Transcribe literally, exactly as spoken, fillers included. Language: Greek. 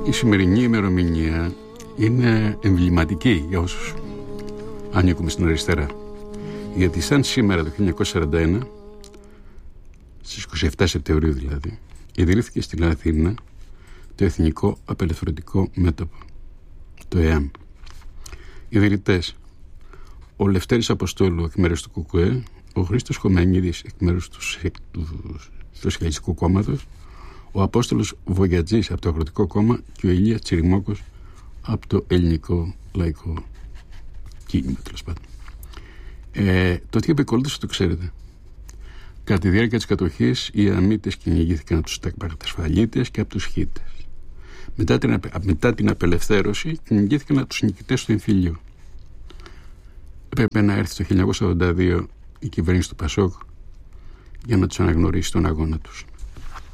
Η σημερινή ημερομηνία είναι εμβληματική για όσους ανήκουμε στην αριστερά. Γιατί σαν σήμερα το χίλια εννιακόσια σαράντα ένα, στις είκοσι επτά Σεπτεμβρίου δηλαδή, ιδρύθηκε στην Αθήνα το Εθνικό Απελευθερωτικό Μέτωπο, το ΕΑΜ. Ιδρυτές: ο Λευτέρης Αποστόλου εκ μέρους του ΚΚΕ, ο Χρήστος Χομενίδης εκ μέρους του, του Σοσιαλιστικού Κόμματος, ο Απόστολος Βογιατζής από το Αγροτικό Κόμμα και ο Ηλίας Τσιριμόκος από το Ελληνικό Λαϊκό Κίνημα, τέλος πάντων. Ε, το τι επεκολούθησε το ξέρετε. Κατά τη διάρκεια της κατοχής, οι Αμίτες κυνηγήθηκαν από τους Τακτασφαλίτες και από τους Χίτες. Μετά την, μετά την απελευθέρωση, κυνηγήθηκαν από τους νικητές του εμφυλίου. Έπρεπε να έρθει το χίλια εννιακόσια ογδόντα δύο η κυβέρνηση του Πασόκ για να τους αναγνωρίσει τον αγώνα τους.